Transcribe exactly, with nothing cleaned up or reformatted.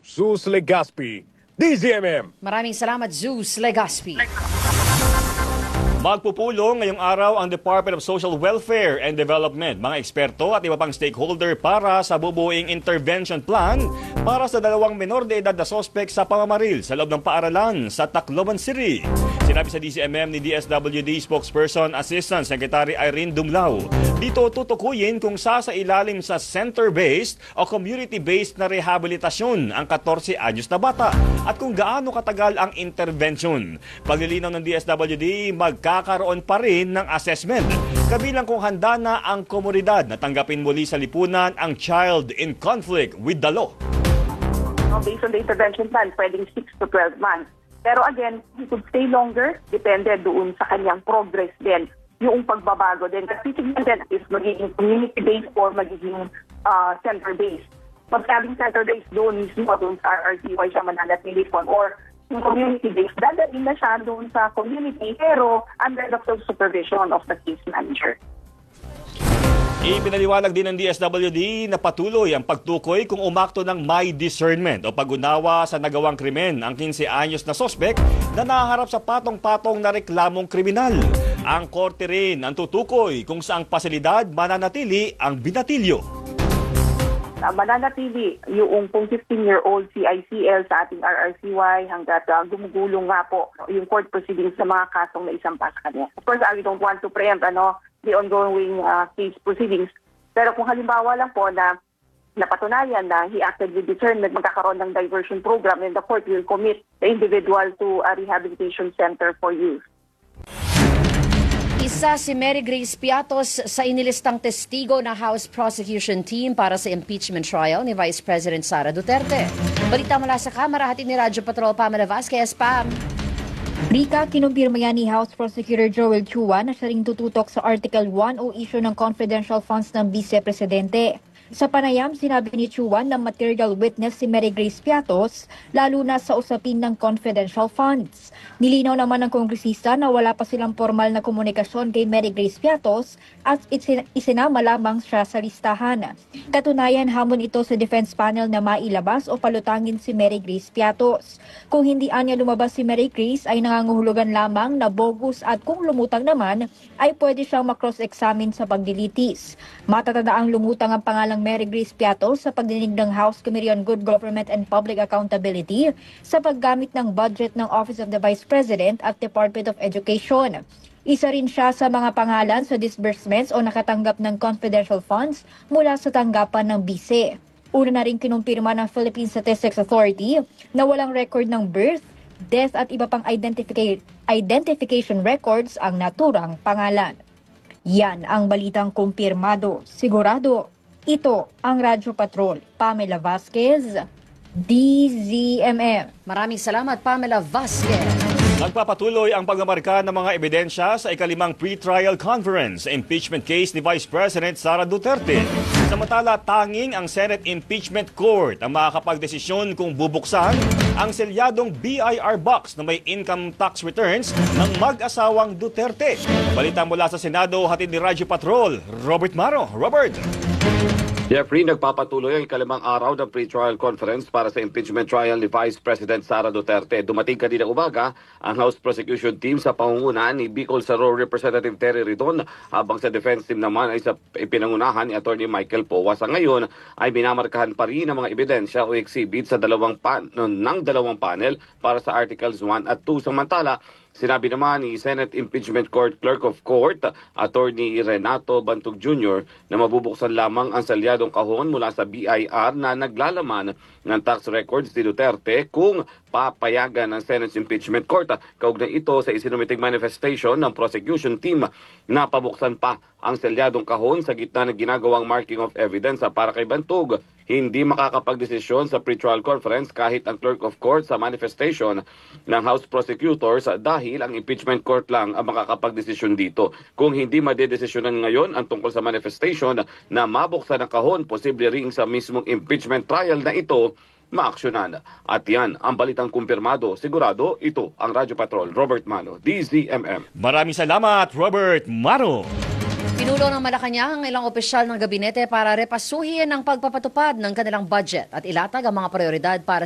Zeus Legaspi, D Z M M. Maraming salamat, Zeus Legaspi. Magpupulong ngayong araw ang Department of Social Welfare and Development, mga eksperto at iba pang stakeholder para sa bubuing intervention plan para sa dalawang menor de edad na sospek sa pamamaril sa loob ng paaralan sa Tacloban City. Sinabi sa D C M M ni D S W D Spokesperson Assistant Secretary Irene Dumlao, dito tutukuyin kung sasa ilalim sa center-based o community-based na rehabilitasyon ang fourteen anyos na bata at kung gaano katagal ang intervention. Paglilinaw ng D S W D, magkakaroon pa rin ng assessment, kabilang kung handa na ang komunidad na tanggapin muli sa lipunan ang child in conflict with the law. Based on the intervention plan, pwedeng six to twelve months. Pero again, he could stay longer, depende doon sa kanyang progress din, yung pagbabago din. Kasi tignan din is magiging community-based or magiging uh, center-based. Pag sabing center-based doon mismo doon sa R R C Y siya mananatili po, or yung community-based, dadalhin na siya doon sa community, pero under the full supervision of the case manager. Ipinaliwanag din ng D S W D na patuloy ang pagtukoy kung umakto ng may discernment o pag-unawa sa nagawang krimen ang fifteen anyos na sospek na naharap sa patong-patong na reklamong kriminal. Ang korte rin ang tutukoy kung saang pasilidad mananatili ang binatilyo. Uh, mananatili yung fifteen-year-old C I C L sa ating R R C Y hanggat uh, gumugulong nga po yung court proceedings sa mga kasong na isampa sa kanya. Of course, uh, we don't want to preempt ano, the ongoing uh, case proceedings. Pero kung halimbawa lang po na napatunayan na he acted with discernment, magkakaroon ng diversion program and the court will commit the individual to a rehabilitation center for youth. Isa si Mary Grace Piatos sa inilistang testigo na House Prosecution Team para sa impeachment trial ni Vice President Sara Duterte. Balita mula sa Kamara, hatid ni Radyo Patrol Pamela Vasquez. Pam. Rika, kinumpirma yan ni House Prosecutor Joel Chua na siya ring tututok sa Article one o issue ng confidential funds ng Vice Presidente. Sa panayam, sinabi ni Chua na material witness si Mary Grace Piatos, lalo na sa usapin ng confidential funds. Nilinaw naman ng kongresista na wala pa silang formal na komunikasyon kay Mary Grace Piatos at isinama lamang siya sa listahan. Katunayan, hamon ito sa defense panel na mailabas o palutangin si Mary Grace Piatos. Kung hindi anya lumabas si Mary Grace ay nangangahulugan lamang na bogus at kung lumutang naman ay pwede siyang makross-examine sa pagdilitis. Matatadaang lumutang ang pangalang Mary Grace Piatos sa pagdinig ng House Committee on Good Government and Public Accountability sa paggamit ng budget ng Office of the Vice President at Department of Education. Isa rin siya sa mga pangalan sa disbursements o nakatanggap ng confidential funds mula sa tanggapan ng bise. Una na rin kinumpirma ng Philippine Statistics Authority na walang record ng birth, death at iba pang identifica- identification records ang naturang pangalan. Yan ang balitang kumpirmado, sigurado. Ito ang Radyo Patrol. Pamela Vasquez, D Z M M. Maraming salamat, Pamela Vasquez. Nagpapatuloy ang pagmamarka ng mga ebidensya sa ikalimang pre-trial conference sa impeachment case ni Vice President Sara Duterte. Samantala, tanging ang Senate Impeachment Court ang makakapagdesisyon kung bubuksan ang selyadong B I R box na may income tax returns ng mag-asawang Duterte. Balita mula sa Senado, hatid ni Radyo Patrol, Robert Maro. Robert! Jeffrey, nagpapatuloy ang ikalimang araw ng pre-trial conference para sa impeachment trial ni Vice President Sara Duterte. Dumating kanina umaga ang House Prosecution Team sa pangungunahan ni Bicol Saro Representative Terry Ridon, habang sa defense team naman ay sa pinangunahan ni Attorney Michael Powa. Sa ngayon ay minamarkahan pa rin ang mga ebidensya o exhibit sa dalawang pan ng dalawang panel para sa Articles one at two. Samantala, sinabi naman ni Senate Impeachment Court Clerk of Court, Attorney Renato Bantog Junior, na mabubuksan lamang ang salyadong kahon mula sa B I R na naglalaman ng tax records ni Duterte kung papayagan ng Senate Impeachment Court. Kaugnay ito sa isinumiting manifestation ng prosecution team na pabuksan pa ang selyadong kahon sa gitna ng ginagawang marking of evidence. Para kay Bantog, hindi makakapagdesisyon sa pre-trial conference kahit ang Clerk of Court sa manifestation ng House Prosecutors dahil ang impeachment court lang ang makakapagdesisyon dito. Kung hindi madedesisyonan ngayon ang tungkol sa manifestation na mabuksan ang kahon, posible ring sa mismong impeachment trial na ito maaksyonan. At yan ang balitang kumpirmado. Sigurado, ito ang Radyo Patrol. Robert Mano, D Z M M. Maraming salamat, Robert Mano. Pinulo ng Malacanang ang ilang opisyal ng gabinete para repasuhin ang pagpapatupad ng kanilang budget at ilatag ang mga prioridad para